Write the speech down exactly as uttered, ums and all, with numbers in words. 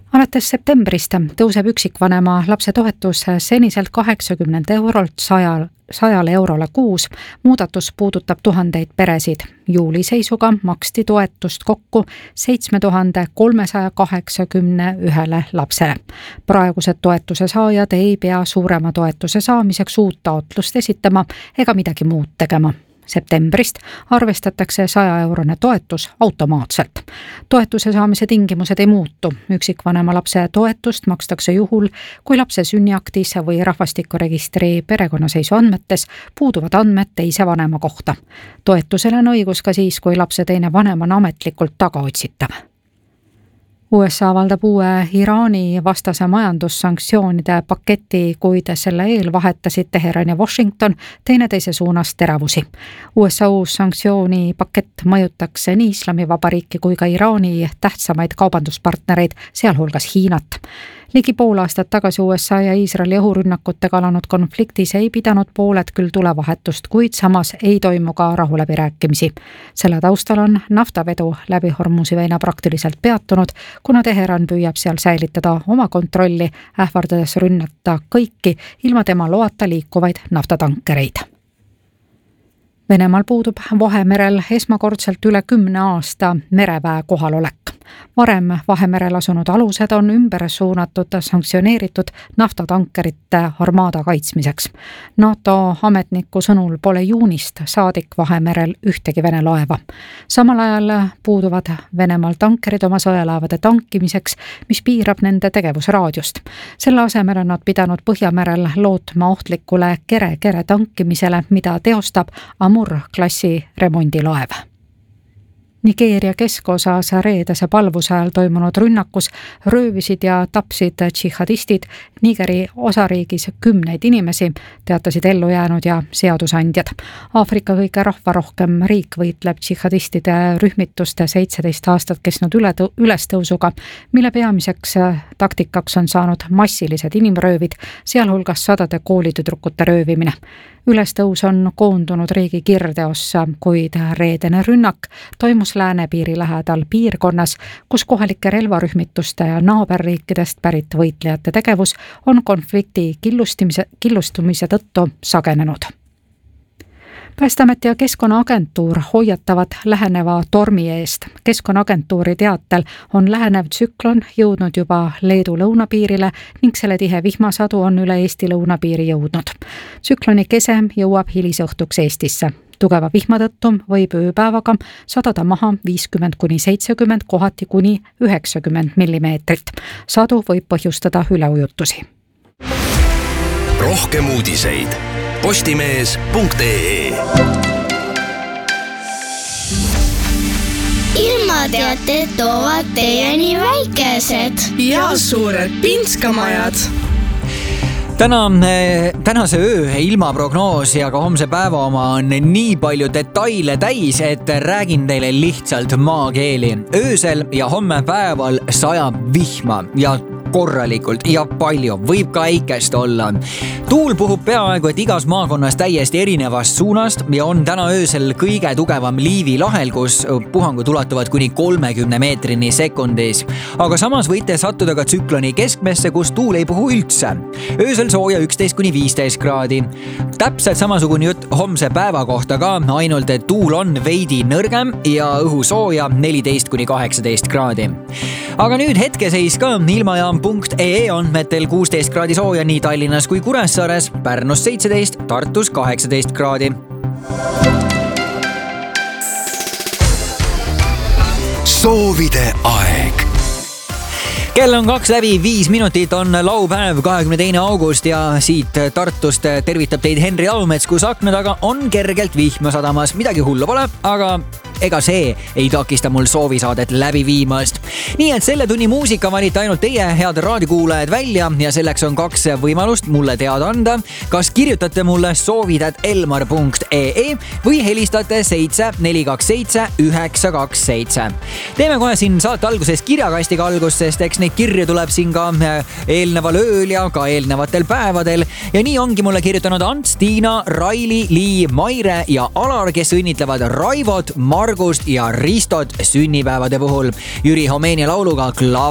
Alates septembrist tõuseb üksikvanema lapse toetus seniselt kaheksakümmend eurolt sajale eurole kuus. Muudatus puudutab tuhandeid peresid. Juuli seisuga maksti toetust kokku seitse tuhat kolmesada kaheksakümmend ühele lapsele. Praegused toetuse saajad ei pea suurema toetuse saamiseks uut taotlust esitama ega midagi muud tegema. Septembrist arvestatakse saja eurone toetus automaatselt. Toetuse saamise tingimused ei muutu. Üksikvanema lapse toetust makstakse juhul, kui lapse sünniaktis või rahvastikuregistri perekonnaseisu andmetes puuduvad andmed teise vanema kohta. Toetusele on õigus ka siis, kui lapse teine vanem on ametlikult tagaotsitav. U S A avaldab uue Iraani vastase majandussanktsioonide paketi, kuid selle eel vahetasid Teheran ja Washington teineteise suunas teravusi. U S A uus sanktsiooni pakett mõjutaks nii Islamivabariiki kui ka Iraani tähtsamaid kaubanduspartnereid, sealhulgas Hiinat. Ligi pool aastat tagasi U S A ja Iisraeli õhurünnakutega alanud konfliktis ei pidanud pooled küll tulevahetust, kuid samas ei toimu ka rahuläbirääkimisi. Selle taustal on naftavedu läbi Hormuzi väina praktiliselt peatunud, kuna Teheran püüab seal säilitada oma kontrolli, ähvardades rünnata kõiki ilma tema loata liikuvaid naftatankereid. Venemaal puudub Vahemerel esmakordselt üle kümne aasta mereväe kohalolek. Varem Vahemerel asunud alused on ümber suunatud sanktsioneeritud naftatankerite armaada kaitsmiseks. NATO ametniku sõnul pole juunist saadik Vahemerel ühtegi Vene laeva. Samal ajal puuduvad Venemaal tankerid oma sõjalaevade tankimiseks, mis piirab nende tegevusraadiost. Selle asemel on nad pidanud Põhjamerel lootma ohtlikule kere-kere tankimisele, mida teostab Amur-klassi remondilaev. Nigeeria keskosas reedese palvuse ajal toimunud rünnakus röövisid ja tapsid džihadistid Nigeri osariigis kümneid inimesi, teatasid ellu jäänud ja seadusandjad. Aafrika kõige rahvarohkem riik võitleb džihadistide rühmituste seitseteist aastat kestnud ülestõusuga, mille peamiseks taktikaks on saanud massilised inimröövid, sealhulgas sadade koolitüdrukute röövimine. Ülestõus on koondunud riigi kirdeossa, kuid reedene rünnak toimus läänepiiri lähedal piirkonnas, kus kohalike relvarühmituste ja naaberriikidest pärit võitlejate tegevus on konflikti killustumise, killustumise tõttu sagenenud. Päästeamet ja Keskkonnaagentuur hoiatavad läheneva tormi eest. Keskkonnaagentuuri teatel on lähenev tsüklon jõudnud juba Leedu lõunapiirile ning selle tihe vihmasadu on üle Eesti lõunapiiri jõudnud. Tsükloni kese jõuab hilisõhtuks Eestisse. Tugeva vihma tõttu võib ööpäevaga sadada maha viiskümmend kuni seitsekümmend, kohati kuni üheksakümmend millimeetrit. Sadu võib põhjustada üleujutusi. Rohkem uudiseid postimees punkt ee. Ilmateated toovad teieni väikesed ja suured pinskamajad. Täna, tänase öö ilmaprognoos ja ka homse päeva oma on nii palju detaile täis, et räägin teile lihtsalt maakeeli. Öösel ja homme päeval sajab vihma ja korralikult ja palju, võib ka äikest olla. Tuul puhub peaaegu, et igas maakonnas täiesti erinevast suunast ja on täna öösel kõige tugevam Liivi lahel, kus puhangud ulatuvad kuni kolmekümne meetrini sekundis. Aga samas võite sattuda ka tsükloni keskmesse, kus tuul ei puhu üldse. Öösel sooja üksteist kuni viisteist kraadi. Täpselt samasugune jutt homse päeva kohta ka, ainult et tuul on veidi nõrgem ja õhu sooja neliteist kuni kaheksateist kraadi. Aga nüüd hetkeseis ka ilmajaam punkt ee andmetel kuusteist kraadi sooja nii Tallinnas kui Kuressaares, Pärnus seitseteist, Tartus kaheksateist kraadi. Soovide aeg. Kell on kaks läbi viis minutit, on laupäev kahekümne teine august ja siit Tartust tervitab teid Henri Laumets, kus akna taga on kergelt vihma sadamas. Midagi hullu pole, aga ega see ei takista mul soovisaadet läbi viimast. Nii et selle tunni muusika valite ainult teie, head raadiokuulajad, välja ja selleks on kaks võimalust mulle teada anda. Kas kirjutate mulle soovid at elmar punkt ee või helistate seitse neli kaks seitse üheksa kaks seitse. Teeme kohe siin saate alguses kirjakastiga algust, sest eks neid kirju tuleb siin ka eelneval ööl ja ka eelnevatel päevadel. Ja nii ongi mulle kirjutanud Ants, Tiina, Raili, Lii, Maire ja Alar, kes õnnitlevad Raivot, Margust ja Ristot sünnipäevade puhul. Jüri Homeenia lauluga Klav